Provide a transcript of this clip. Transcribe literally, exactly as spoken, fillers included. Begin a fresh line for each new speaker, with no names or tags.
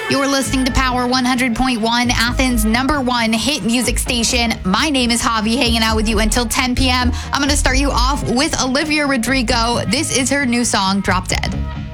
You're listening to Power one hundred point one, Athens' number one hit music station. My name is Javi, hanging out with you until ten p.m. I'm going to start you off with Olivia Rodrigo. This is her new song, Drop Dead.